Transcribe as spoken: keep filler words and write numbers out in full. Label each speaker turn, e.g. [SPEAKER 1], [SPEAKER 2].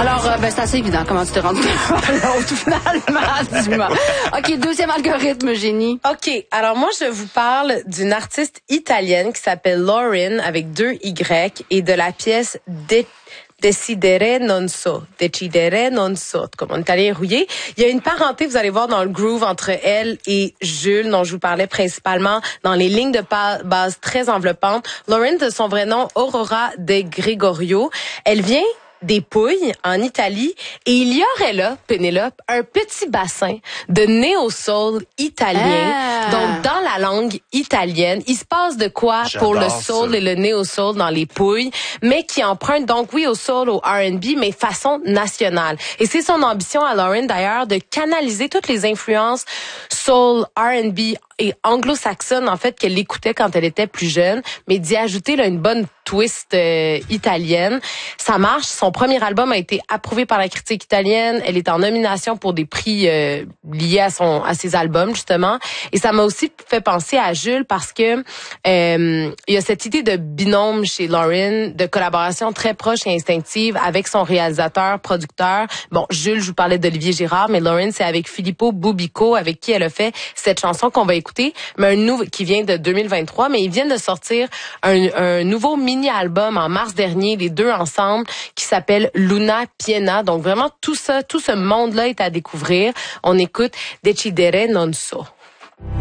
[SPEAKER 1] Alors, euh, ben, c'est assez évident comment tu t'es rendu à l'autre, finalement. Dis-moi. OK, deuxième algorithme, génie.
[SPEAKER 2] OK, alors moi, je vous parle d'une artiste italienne qui s'appelle Lauren, avec deux Y, et de la pièce De Decidere non so, Decidere non so, comme en italien rouillé. Il y a une parenté, vous allez voir, dans le groove entre elle et Jules, dont je vous parlais principalement dans les lignes de base très enveloppantes. Lauren, de son vrai nom, Aurora De Gregorio. Elle vient des Pouilles, en Italie, et il y aurait là, Pénélope, un petit bassin de néo-soul italien.
[SPEAKER 1] Ah.
[SPEAKER 2] Donc, dans la langue italienne, il se passe de quoi
[SPEAKER 3] J'adore
[SPEAKER 2] pour le soul
[SPEAKER 3] ça.
[SPEAKER 2] et le néo-soul dans les Pouilles, mais qui emprunte donc, oui, au soul, au R and B, mais façon nationale. Et c'est son ambition à Lauren, d'ailleurs, de canaliser toutes les influences soul, R and B et anglo-saxonne, en fait, qu'elle écoutait quand elle était plus jeune, mais d'y ajouter là, une bonne twist euh, italienne. Ça marche. Son premier album a été approuvé par la critique italienne. Elle est en nomination pour des prix euh, liés à son à ses albums, justement. Et ça m'a aussi fait penser à Jules parce que euh, il y a cette idée de binôme chez Lauren, de collaboration très proche et instinctive avec son réalisateur, producteur. Bon, Jules, je vous parlais d'Olivier Girard, mais Lauren, c'est avec Filippo Bubico, avec qui elle a fait cette chanson qu'on va écouter, mais un nouveau qui vient de deux mille vingt-trois, mais ils viennent de sortir un, un nouveau mini-album en mars dernier, les deux ensemble, qui s'appelle Luna Piena. Donc vraiment tout ça, tout ce monde-là est à découvrir. On écoute Decidere non so.